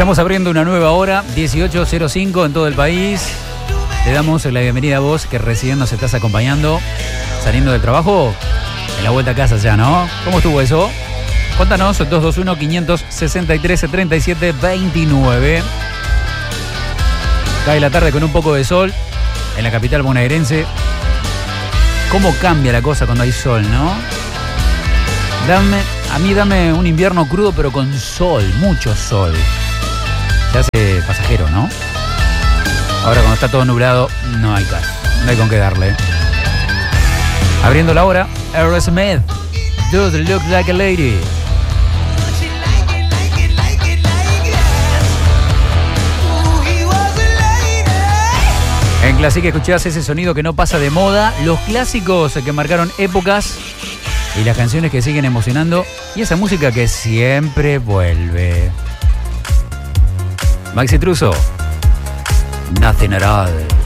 Estamos abriendo una nueva hora, 18:05 en todo el país. Le damos la bienvenida a vos que recién nos estás acompañando, saliendo del trabajo, en la vuelta a casa ya, ¿no? ¿Cómo estuvo eso? Cuéntanos, 221-563-3729. Cae la tarde con un poco de sol en la capital bonaerense. ¿Cómo cambia la cosa cuando hay sol, no? Dame un invierno crudo pero con sol, mucho sol. Se hace pasajero, ¿no? Ahora cuando está todo nublado, no hay caso, no hay con qué darle. Abriendo la hora, Aerosmith, Does It Look Like a Lady. En Classic escuchás ese sonido que no pasa de moda, los clásicos que marcaron épocas y las canciones que siguen emocionando y esa música que siempre vuelve. Maxi Truso, Nothing at All.